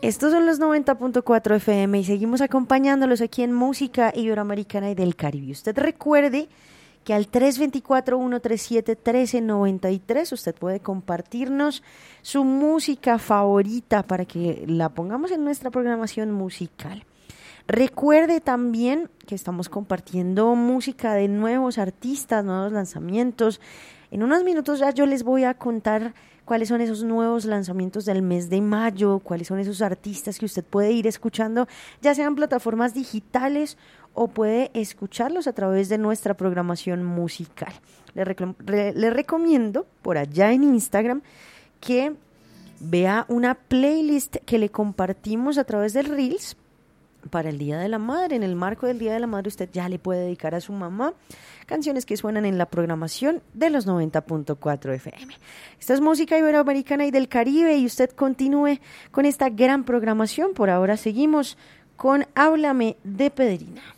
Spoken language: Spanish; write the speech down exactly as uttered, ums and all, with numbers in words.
Estos son los noventa punto cuatro F M y seguimos acompañándolos aquí en Música Iberoamericana y del Caribe. Usted recuerde que al tres dos cuatro, uno tres siete, uno tres nueve tres usted puede compartirnos su música favorita para que la pongamos en nuestra programación musical. Recuerde también que estamos compartiendo música de nuevos artistas, nuevos lanzamientos. En unos minutos ya yo les voy a contar cuáles son esos nuevos lanzamientos del mes de mayo, cuáles son esos artistas que usted puede ir escuchando, ya sean plataformas digitales o puede escucharlos a través de nuestra programación musical. Le, recom- re- le recomiendo por allá en Instagram que vea una playlist que le compartimos a través del Reels para el Día de la Madre. En el marco del Día de la Madre usted ya le puede dedicar a su mamá canciones que suenan en la programación de los noventa punto cuatro F M. Esta es Música Iberoamericana y del Caribe y usted continúe con esta gran programación. Por ahora seguimos con Háblame de Pedrina.